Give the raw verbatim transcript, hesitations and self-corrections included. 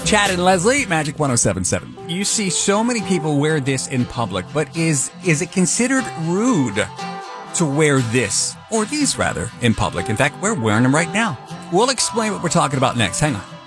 Chad and Leslie, Magic one oh seven point seven. You see so many people wear this in public, but is is it considered rude to wear this, or these rather, in public? In fact, we're wearing them right now. We'll explain what we're talking about next. Hang on.